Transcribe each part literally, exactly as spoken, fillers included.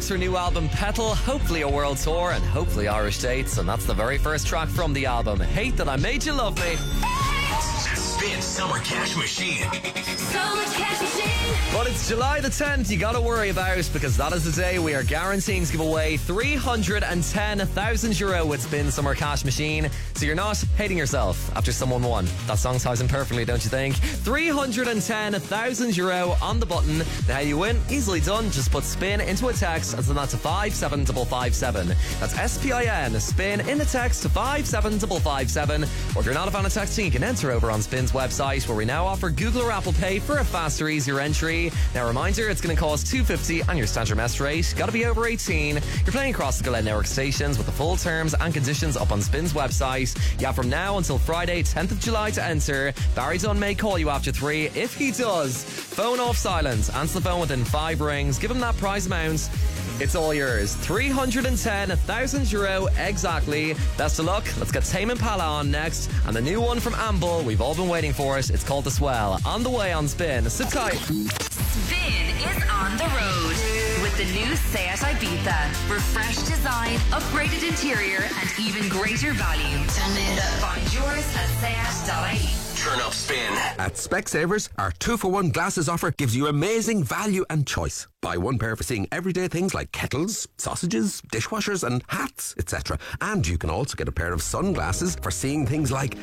Strokes' her new album Petal, hopefully a world tour and hopefully Irish dates, and that's the very first track from the album, Hate That I Made You Love Me. Spin Summer Cash Machine. Summer Cash Machine. But it's July the tenth you gotta worry about, because that is the day we are guaranteeing to give away three hundred ten thousand euro with Spin Summer Cash Machine. So you're not hating yourself after someone won. That song ties in perfectly, don't you think? three hundred ten thousand euro on the button. Now how you win? Easily done. Just put spin into a text and send that to five seven five five seven. That's S P I N, spin in the text to five seven five five seven. Or if you're not a fan of texting, you can enter over on Spin's website, where we now offer Google or Apple Pay for a faster, easier entry. Now reminder, it's going to cost two fifty on your standard mess rate. Got to be over eighteen. You're playing across the Glen Network stations with the full terms and conditions up on Spin's website. You have from now until Friday tenth of July to enter. Barry Dunn may call you after three. If he does, phone off silent. Answer the phone within five rings. Give him that prize amount. It's all yours. three hundred ten thousand euro exactly. Best of luck. Let's get Tame Impala on next. And the new one from Amble. We've all been waiting for it. It's called The Swell. On the way on Spin. Sit tight. Spin is on the road with the new Seat Ibiza. Refreshed design, upgraded interior, and even greater value. Turn it up. Find yours at seat dot I E. Turn up Spin. At Specsavers, our two for one glasses offer gives you amazing value and choice. Buy one pair for seeing everyday things like kettles, sausages, dishwashers and hats, et cetera. And you can also get a pair of sunglasses for seeing things like...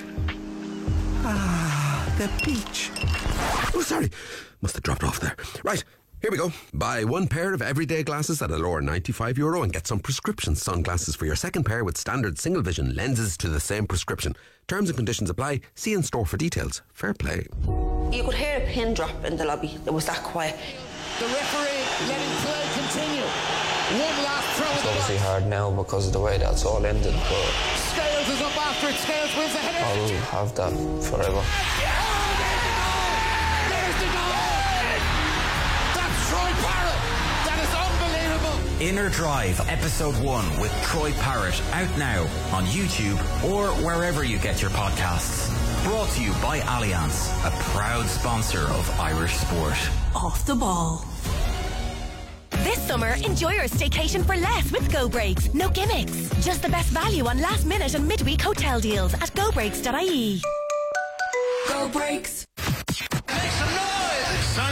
Ah, the beach. Oh, sorry. Must have dropped off there. Right. Here we go. Buy one pair of everyday glasses at a lower ninety-five euro and get some prescription sunglasses for your second pair with standard single vision lenses to the same prescription. Terms and conditions apply. See in store for details. Fair play. You could hear a pin drop in the lobby. It was that quiet. The referee letting play continue. One last throw. It's obviously hard now because of the way that's all ended, but Scales is up after it. Scales wins the header. I'll have that forever. There's the goal. That's Troy Parrott. That is unbelievable. Inner Drive, episode one with Troy Parrott, out now on YouTube or wherever you get your podcasts. Brought to you by Allianz, a proud sponsor of Irish sport. Off the ball. This summer, enjoy your staycation for less with Go Breaks. No gimmicks. Just the best value on last minute and midweek hotel deals at go breaks dot I E. Go Breaks. Make some noise.